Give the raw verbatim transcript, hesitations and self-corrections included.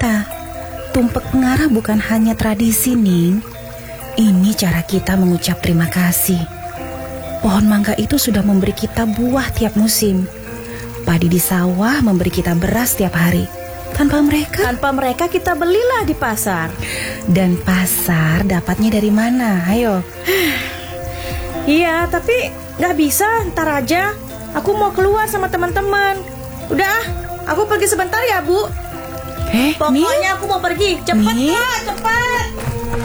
kita. Tumpeng pengarah bukan hanya tradisi, Ning. Ini cara kita mengucap terima kasih. Pohon mangga itu sudah memberi kita buah tiap musim. Padi di sawah memberi kita beras tiap hari. Tanpa mereka, Tanpa mereka kita belilah di pasar. dan pasar dapatnya dari mana? Ayo. Iya, tapi gak bisa, ntar aja. Aku mau keluar sama teman-teman. Udah, aku pergi sebentar ya, Bu. Eh, Ning? Pokoknya aku mau pergi. Cepet Ning? lah, cepet.